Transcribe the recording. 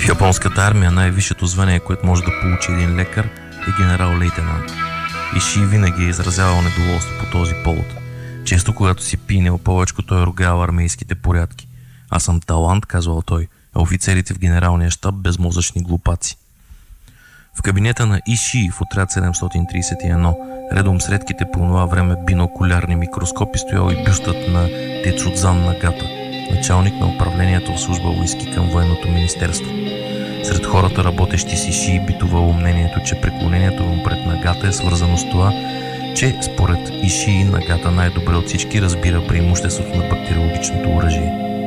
японската армия най-висшето звание, което може да получи един лекар, е генерал-лейтенант. Ишии винаги е изразявал недоволство по този повод. Често, когато си пинел повечко, той е ругал армейските порядки. Аз съм талант, казвал той, а офицерите в генералния щаб безмозъчни глупаци. В кабинета на Ишии в отряд 731, редом с редките по това време бинокулярни микроскопи, стоял и бюстът на Тецудзан Нагата, началник на управлението в служба войски към военното министерство. Сред хората, работещи с Ишии, битувало мнението, че преклонението му пред Нагата е свързано с това, че според Ишии Нагата най-добре от всички разбира преимуществото на бактериологичното оръжие.